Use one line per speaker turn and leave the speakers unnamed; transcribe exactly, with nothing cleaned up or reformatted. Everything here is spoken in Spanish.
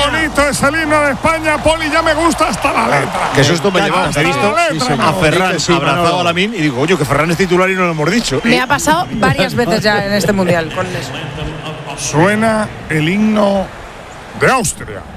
bonito es el himno de España, Poli, ya me gusta hasta la letra.
Qué susto me ha llevado. He visto
sí,
a Ferran
sí,
abrazado a Lamine y digo, oye, que Ferran es titular y no lo hemos dicho.
Me ha pasado varias veces ya en este mundial con eso.
Suena el himno de Austria.